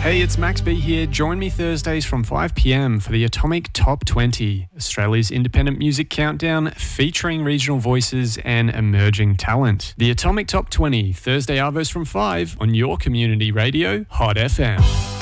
Hey, it's Max B here. Join me Thursdays from 5 p.m. for the Atomic Top 20, Australia's independent music countdown featuring regional voices and emerging talent. The Atomic Top 20, Thursday Arvos from 5 on your community radio, Hot FM.